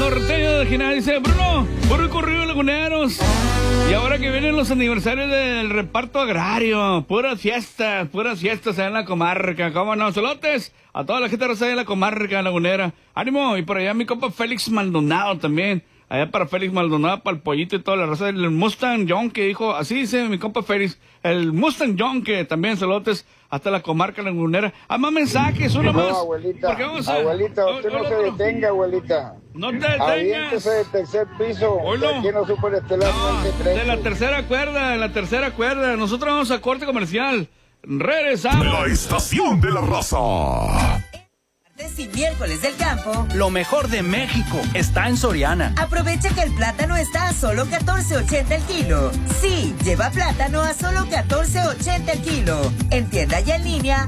norteño de Ginal dice, Bruno, puro corrido laguneros. Y ahora que vienen los aniversarios del reparto agrario, puras fiestas allá en la comarca, ¿cómo no? Saludos a toda la gente que en la comarca lagunera. Ánimo, y por allá mi compa Félix Maldonado también. Allá para Félix Maldonado, para el pollito y toda la raza del Mustang John, que dijo, así dice mi compa Félix, el Mustang John, que también saludos hasta la comarca lagunera. Más mensajes, uno más. No, abuelita, Abuelita, usted no se detenga, abuelita. No te detengas. Aviéntese del tercer piso. Oilo. De aquí en los Superestelar De la tercera cuerda. Nosotros vamos a corte comercial. Regresamos. La estación de la raza. Y miércoles del campo, lo mejor de México está en Soriana. Aprovecha que el plátano está a solo $14.80 el kilo. Sí, lleva plátano a solo $14.80 el kilo. En tienda y en línea.